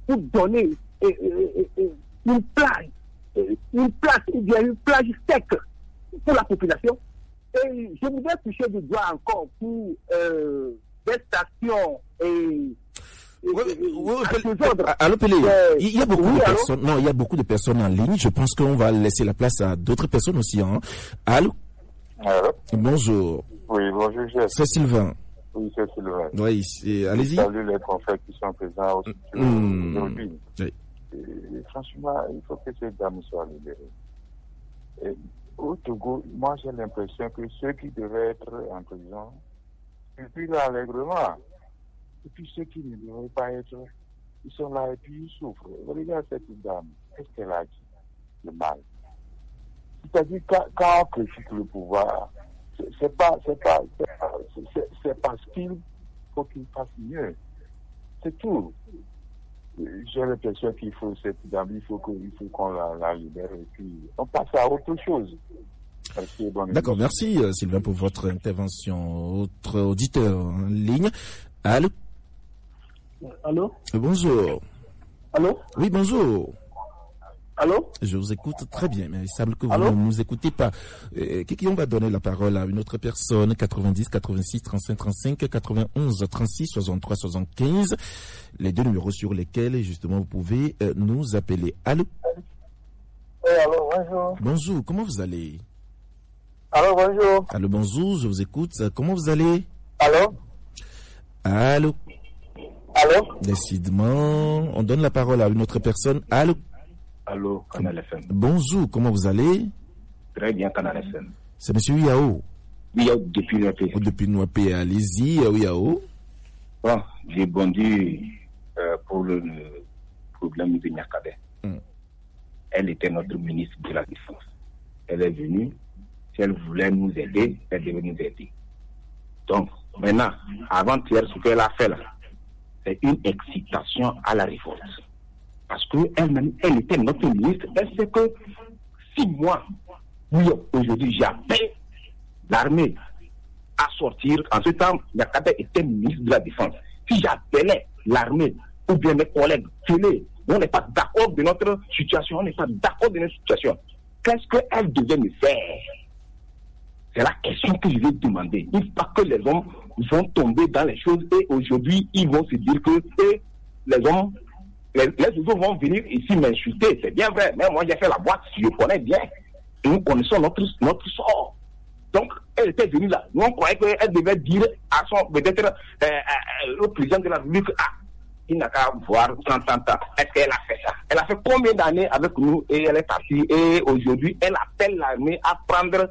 pour donner une plage ou bien une plage sec pour la population. Et je voudrais toucher du doigt encore pour des stations Allô, Pelé, il y a beaucoup de personnes. Non, il y a beaucoup de personnes en ligne. Je pense qu'on va laisser la place à d'autres personnes aussi. Hein. Allô? Allô? Bonjour. Oui, bonjour, c'est Sylvain. Oui, c'est Sylvain. Oui, allez-y. Salut les confrères qui sont présents aujourd'hui. Oui. Et franchement, il faut que ces dames soient libérées. Et au Togo, moi j'ai l'impression que ceux qui devaient être en prison, ils fuient allègrement. Et puis ceux qui ne devraient pas être, ils sont là et puis ils souffrent. Regardez cette dame, qu'est-ce qu'elle a dit? Le mal. C'est-à-dire quand on critique le pouvoir, c'est parce qu'il faut qu'il fasse mieux. C'est tout. J'ai l'impression qu'il faut cette dame, il faut qu'on la libère et puis on passe à autre chose. Merci, d'accord, merci Sylvain pour votre intervention. Autre auditeur en ligne. Allô? Allô? Bonjour. Allô? Oui, bonjour. Allô? Je vous écoute très bien, mais il semble que vous ne nous écoutez pas. On va donner la parole à une autre personne. 90 86 35 35 91 36 63 75. Les deux numéros sur lesquels, justement, vous pouvez nous appeler. Allô? Oui, allô, bonjour. Bonjour, comment vous allez? Allô, bonjour. Allô, bonjour, je vous écoute. Comment vous allez? Allô? Allô? Allô? Décidément, on donne la parole à une autre personne. Allô? Allô, Canal FM. Bonjour, comment vous allez? Très bien, Canal FM. C'est monsieur Yao. Oui, depuis Nouapé. Depuis Nouapé, allez-y, Yao. Bon, j'ai bondi pour le problème de Nyakabé. Elle était notre ministre de la Défense. Elle est venue, si elle voulait nous aider, elle devait nous aider. Donc, maintenant, avant-hier, ce qu'elle a fait là, c'est une excitation à la révolte. Parce qu'elle-même, elle était notre ministre. Elle sait que si moi, oui, aujourd'hui, j'appelle l'armée à sortir, en ce temps, Nyakabé était ministre de la Défense. Si j'appelais l'armée ou bien mes collègues, on n'est pas d'accord de notre situation, qu'est-ce qu'elle devait me faire? C'est la question que je vais demander. Une fois que les hommes vont tomber dans les choses et aujourd'hui, ils vont se dire que les hommes, les autres vont venir ici m'insulter. C'est bien vrai, mais moi j'ai fait la boîte, je connais bien. Et nous connaissons notre sort. Donc, elle était venue là. Nous, on croyait qu'elle devait dire à son, peut-être, le président de la République, il n'a qu'à voir 30 ans. Est-ce qu'elle a fait ça? Elle a fait combien d'années avec nous et elle est partie. Et aujourd'hui, elle appelle l'armée à prendre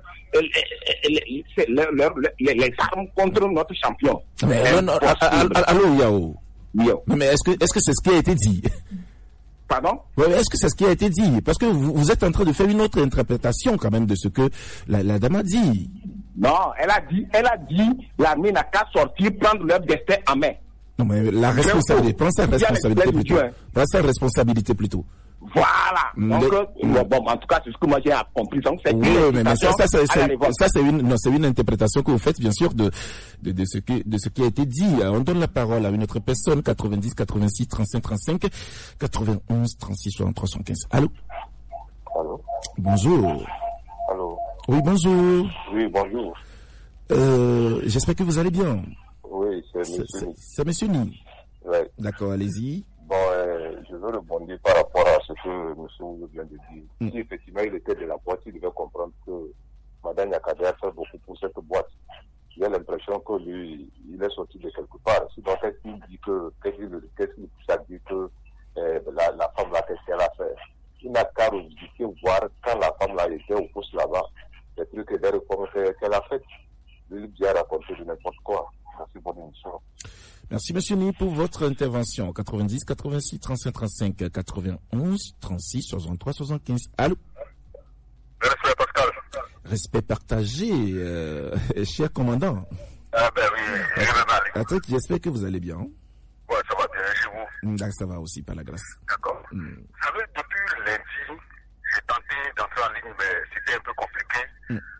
les armes contre notre champion. Allô, Yao. Mais est-ce que c'est ce qui a été dit? Pardon? Est-ce que c'est ce qui a été dit? Parce que vous êtes en train de faire une autre interprétation quand même de ce que la dame a dit. Non, elle a dit, l'armée n'a qu'à sortir, prendre leur destin en main. Non, mais la responsabilité, prends sa responsabilité plutôt. Prends sa responsabilité plutôt. Voilà. Donc, bon, en tout cas, c'est ce que moi j'ai compris. Donc, c'est mais ça, c'est une interprétation que vous faites, bien sûr, de ce qui a été dit. On donne la parole à une autre personne, 90, 86, 35, 35, 91, 36, 63, 75. Allô? Allô? Bonjour. Allô? Oui, bonjour. Oui, bonjour. J'espère que vous allez bien. Oui, c'est monsieur Ni. C'est monsieur Ni. Oui. D'accord, allez-y. Bon, je veux rebondir par rapport à ce que M. Oulou vient de dire. Si effectivement il était de la boîte, il devait comprendre que Mme Nyakabé a fait beaucoup pour cette boîte. J'ai l'impression que lui, il est sorti de quelque part. Sinon, qu'est-ce qu'il dit qu'est-ce qu'il pousse à dire que la femme là, qu'est-ce qu'elle a fait? Il n'a qu'à revisiter, voir quand la femme là était au poste là-bas, les trucs et les réformes qu'elle a faites. Lui, bien raconter de n'importe quoi. Merci, bonne émission. Merci, monsieur Ni, pour votre intervention. 90, 86, 35, 35, 91, 36, 63, 75. Allô? Respect, Pascal. Respect partagé, cher commandant. Ah ben oui, je vais mal. Attends, j'espère que vous allez bien. Ouais, ça va bien chez vous. Ça va aussi, par la grâce. D'accord. Vous savez, depuis lundi, j'ai tenté d'entrer en ligne, mais c'était un peu compliqué.